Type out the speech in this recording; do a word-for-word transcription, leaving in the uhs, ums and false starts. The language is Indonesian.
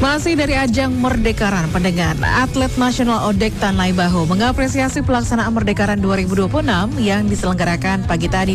Masih dari ajang Merdekaran, pendengar, atlet nasional Odek Tanlai Baho mengapresiasi pelaksanaan Merdekaran dua ribu dua puluh enam yang diselenggarakan pagi tadi